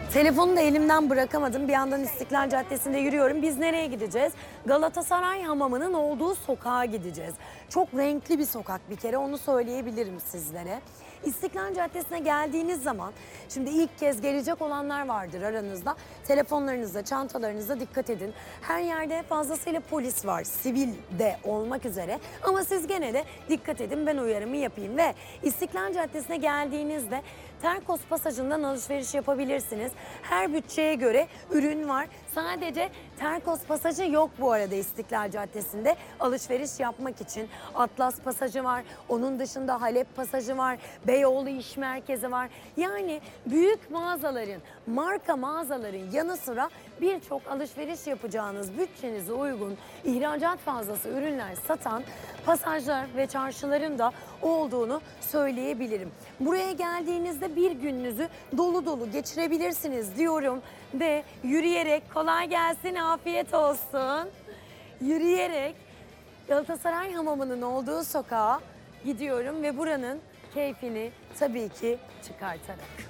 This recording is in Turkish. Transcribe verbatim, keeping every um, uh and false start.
Telefonu da elimden bırakamadım. Bir yandan İstiklal Caddesi'nde yürüyorum. Biz nereye gideceğiz? Galatasaray Hamamı'nın olduğu sokağa gideceğiz. Çok renkli bir sokak bir kere, onu söyleyebilirim sizlere. İstiklal Caddesi'ne geldiğiniz zaman, şimdi ilk kez gelecek olanlar vardır aranızda. Telefonlarınıza, çantalarınıza dikkat edin. Her yerde fazlasıyla polis var, sivil de olmak üzere. Ama siz gene de dikkat edin, ben uyarımı yapayım. Ve İstiklal Caddesi'ne geldiğinizde Terkos Pasajı'ndan alışveriş yapabilirsiniz. Her bütçeye göre ürün var. Sadece Terkos Pasajı yok bu arada İstiklal Caddesi'nde alışveriş yapmak için. Atlas Pasajı var, onun dışında Halep Pasajı var, Beyoğlu İş Merkezi var. Yani büyük mağazaların, marka mağazaların yanı sıra birçok alışveriş yapacağınız, bütçenize uygun, ihracat fazlası ürünler satan pasajlar ve çarşıların da olduğunu söyleyebilirim. Buraya geldiğinizde bir gününüzü dolu dolu geçirebilirsiniz diyorum ve yürüyerek, kolay gelsin, afiyet olsun, yürüyerek Galatasaray Hamamı'nın olduğu sokağa gidiyorum ve buranın keyfini tabii ki çıkartarak.